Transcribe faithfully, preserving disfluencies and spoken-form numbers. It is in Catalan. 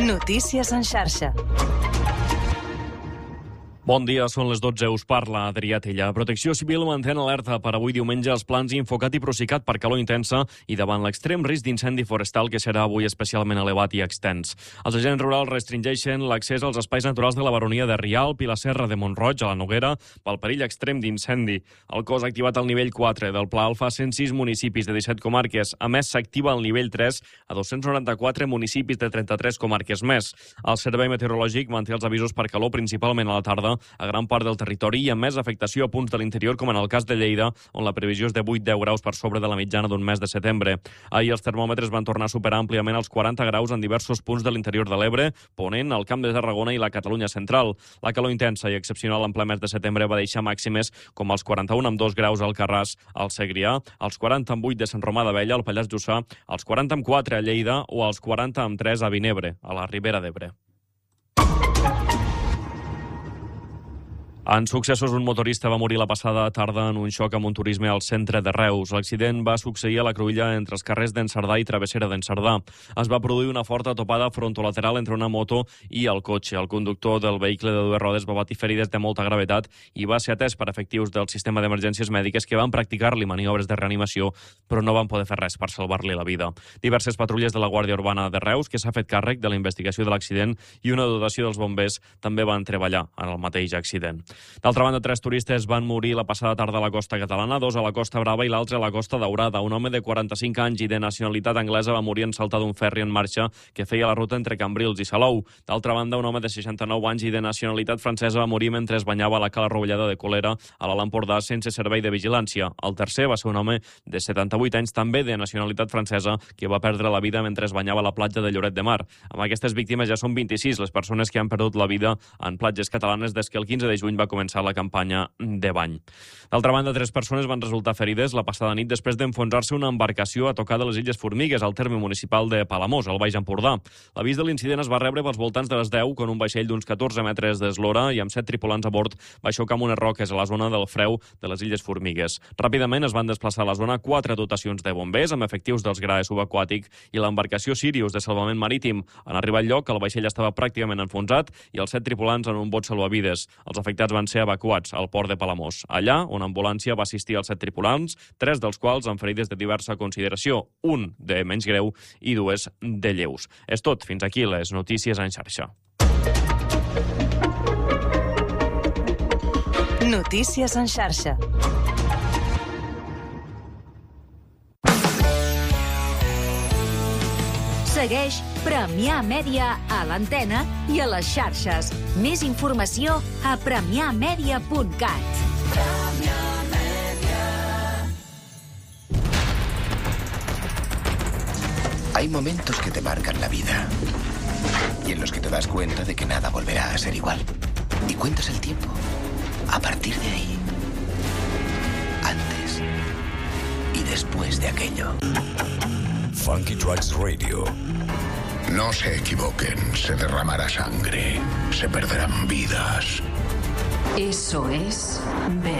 Notícies en xarxa. Bon dia, són les dotze, us parla Adrià Tella. Protecció Civil mantén alerta per avui diumenge els plans Infocat i Procicat per calor intensa i davant l'extrem risc d'incendi forestal que serà avui especialment elevat i extens. Els agents rurals restringeixen l'accés als espais naturals de la baronia de Rialp i la Serra de Mont-roig, a la Noguera, pel perill extrem d'incendi. El cos ha activat el nivell quatre del Pla Alfa a cent sis municipis de disset comarques. A més, s'activa el nivell tres a dos-cents noranta-quatre municipis de trenta-tres comarques més. El Servei Meteorològic manté els avisos per calor principalment a la tarda a gran part del territori i amb més afectació a punts de l'interior, com en el cas de Lleida, on la previsió és de vuit a deu graus per sobre de la mitjana d'un mes de setembre. Ahir els termòmetres van tornar a superar àmpliament els quaranta graus en diversos punts de l'interior de l'Ebre, Ponent, el Camp de Tarragona i la Catalunya central. La calor intensa i excepcional en ple mes de setembre va deixar màximes com els quaranta-un amb dos graus al Carràs, al Segrià, els quaranta amb vuit de Sant Romà d'Abella, al Pallars Jussà, els quaranta amb quatre a Lleida o els quaranta amb tres a Vinebre, a la Ribera d'Ebre. En successos, un motorista va morir la passada tarda en un xoc amb un turisme al centre de Reus. L'accident va succeir a la cruïlla entre els carrers d'en Cerdà i Travessera d'en Cerdà. Es va produir una forta topada frontolateral entre una moto i el cotxe. El conductor del vehicle de dues rodes va patir ferides de molta gravetat i va ser atès per efectius del sistema d'emergències mèdiques que van practicar-li maniobres de reanimació, però no van poder fer res per salvar-li la vida. Diverses patrulles de la Guàrdia Urbana de Reus, que s'ha fet càrrec de la investigació de l'accident, i una dotació dels bombers també van treballar en el mateix accident. D'altra banda, tres turistes van morir la passada tarda a la costa catalana, dos a la Costa Brava i l'altre a la Costa Daurada. Un home de quaranta-cinc anys i de nacionalitat anglesa va morir en saltar d'un ferri en marxa que feia la ruta entre Cambrils i Salou. D'altra banda, un home de seixanta-nou anys i de nacionalitat francesa va morir mentre es banyava a la cala rovellada de Colera, a l'Alt Empordà, sense servei de vigilància. El tercer va ser un home de setanta-vuit anys, també de nacionalitat francesa, que va perdre la vida mentre es banyava a la platja de Lloret de Mar. Amb aquestes víctimes ja són vint-i-sis les persones que han perdut la vida en platges catalanes des que el quinze de juny va començar la campanya de bany. D'altra banda, tres persones van resultar ferides la passada nit després d'enfonsar-se una embarcació a tocar de les Illes Formigues, al terme municipal de Palamós, al Baix Empordà. L'avís de l'incident es va rebre pels voltants de les deu, quan un vaixell d'uns catorze metres d'eslora i amb set tripulants a bord va xocar amb unes roques a la zona del freu de les Illes Formigues. Ràpidament es van desplaçar a la zona quatre dotacions de bombers amb efectius dels G R A E subaquàtic i l'embarcació Sirius de salvament marítim. En arribar al lloc, el vaixell estava pràcticament enfonsat i els set tripulants en un bot salvavides. Els afectats van ser evacuats al port de Palamós. Allà, una ambulància va assistir als set tripulants, tres dels quals amb ferides de diversa consideració, un de menys greu i dues de lleus. És tot. Fins aquí les notícies en xarxa. Notícies en xarxa. Segueix Premià Mèdia a l'antena i a les xarxes. Més informació a premià mèdia punt cat. Hay momentos que te marcan la vida y en los que te das cuenta de que nada volverá a ser igual. Y cuentas el tiempo. A partir de ahí, antes y después de aquello. Funky Tracks Radio. No se equivoquen, se derramará sangre, se perderán vidas. Eso es ver.